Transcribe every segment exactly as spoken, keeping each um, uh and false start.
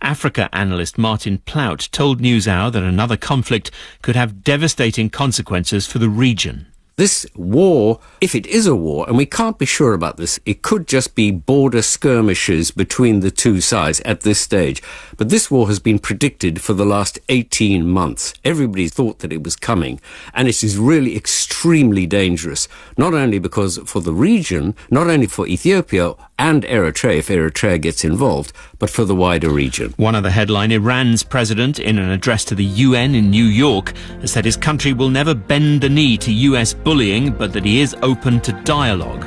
Africa analyst Martin Plaut told NewsHour that another conflict could have devastating consequences for the region. This war, if it is a war, and we can't be sure about this, it could just be border skirmishes between the two sides at this stage. But this war has been predicted for the last eighteen months. Everybody thought that it was coming, and it is really extremely dangerous, not only because for the region, not only for Ethiopia and Eritrea, if Eritrea gets involved, but for the wider region. One other headline, Iran's president, in an address to the U N in New York, has said his country will never bend the knee to U S bullying, but that he is open to dialogue.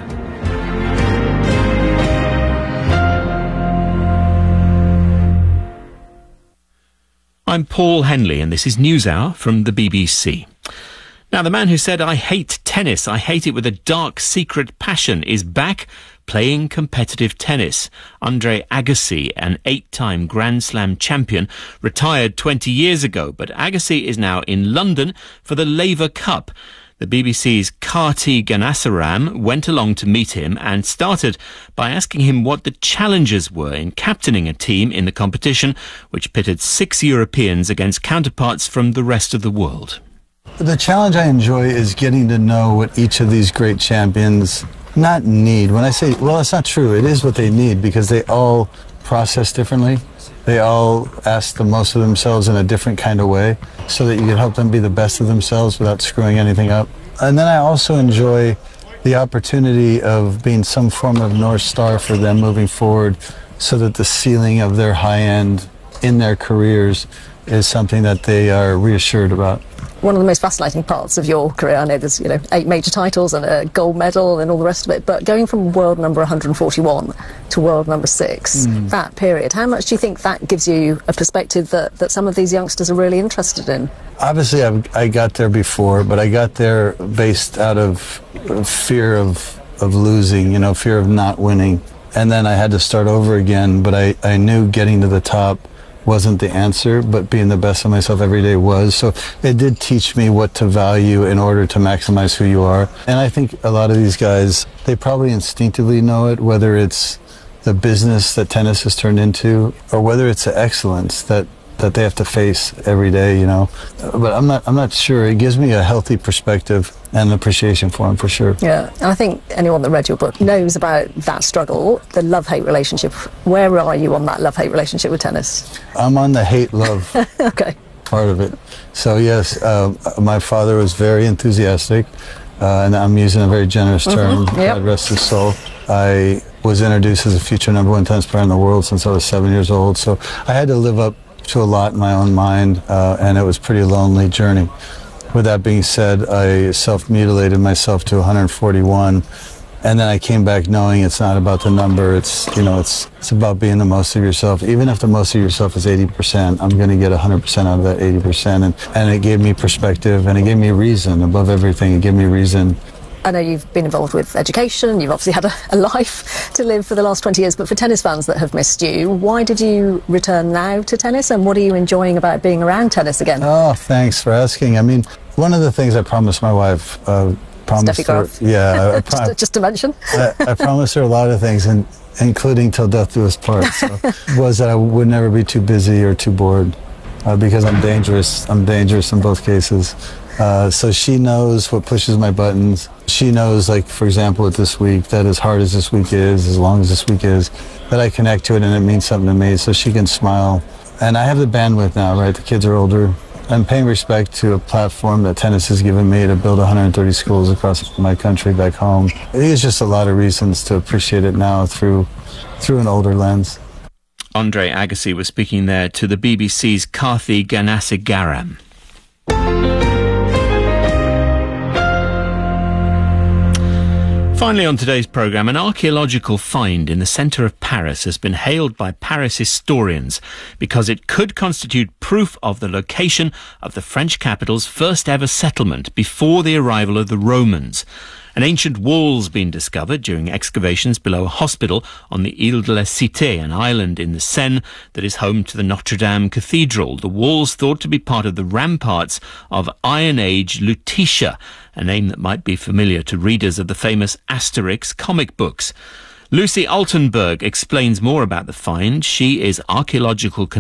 I'm Paul Henley, and this is NewsHour from the B B C. Now, the man who said, "I hate tennis, I hate it with a dark, secret passion," is back playing competitive tennis. Andre Agassi, an eight-time Grand Slam champion, retired twenty years ago, but Agassi is now in London for the Laver Cup. The B B C's Karti Ganaswaram went along to meet him and started by asking him what the challenges were in captaining a team in the competition, which pitted six Europeans against counterparts from the rest of the world. The challenge I enjoy is getting to know what each of these great champions not need. When I say, well, it's not true. It is what they need, because they all process differently. They all ask the most of themselves in a different kind of way, so that you can help them be the best of themselves without screwing anything up. And then I also enjoy the opportunity of being some form of North Star for them moving forward, so that the ceiling of their high end in their careers is something that they are reassured about. One of the most fascinating parts of your career, I know there's, you know, eight major titles and a gold medal and all the rest of it, but going from world number one hundred forty-one to world number six, mm. that period, how much do you think that gives you a perspective that, that some of these youngsters are really interested in? Obviously, I've, I got there before, but I got there based out of fear of, of losing, you know, fear of not winning. And then I had to start over again, but I, I knew getting to the top wasn't the answer, but being the best of myself every day was. So it did teach me what to value in order to maximize who you are. And I think a lot of these guys, they probably instinctively know it, whether it's the business that tennis has turned into, or whether it's the excellence that that they have to face every day, you know. But I'm not I'm not sure. It gives me a healthy perspective and an appreciation for them, for sure. Yeah, and I think anyone that read your book knows about that struggle, the love-hate relationship. Where are you on that love-hate relationship with tennis? I'm on the hate-love okay. part of it. So yes, uh, my father was very enthusiastic, uh, and I'm using a very generous term, mm-hmm. yep. God rest his soul. I was introduced as a future number one tennis player in the world since I was seven years old, so I had to live up to a lot in my own mind, uh, and it was a pretty lonely journey. With that being said, I self-mutilated myself to one hundred forty-one, and then I came back knowing it's not about the number. It's, you know, it's it's about being the most of yourself. Even if the most of yourself is eighty percent, I'm going to get one hundred percent out of that eighty percent, and and it gave me perspective, and it gave me reason above everything. It gave me reason. I know you've been involved with education, you've obviously had a, a life to live for the last twenty years, but for tennis fans that have missed you, why did you return now to tennis, and what are you enjoying about being around tennis again? Oh, thanks for asking. I mean, one of the things I promised my wife, uh, promised Steffi her, Graf. yeah, I, just, to, just to mention. I, I promised her a lot of things, and including till death do us part, so, was that I would never be too busy or too bored, uh, because I'm dangerous. I'm dangerous in both cases. Uh, so she knows what pushes my buttons. She knows, like, for example, with this week, that as hard as this week is, as long as this week is, that I connect to it and it means something to me, so she can smile. And I have the bandwidth now, right? The kids are older. I'm paying respect to a platform that tennis has given me to build one hundred thirty schools across my country back home. I think it's just a lot of reasons to appreciate it now through, through an older lens. Andre Agassi was speaking there to the B B C's Karti Ganaswaram. Finally on today's programme, an archaeological find in the centre of Paris has been hailed by Paris historians because it could constitute proof of the location of the French capital's first ever settlement before the arrival of the Romans. An ancient wall's been discovered during excavations below a hospital on the Ile de la Cité, an island in the Seine that is home to the Notre Dame Cathedral. The wall's thought to be part of the ramparts of Iron Age Lutetia, a name that might be familiar to readers of the famous Asterix comic books. Lucy Altenberg explains more about the find. She is archaeological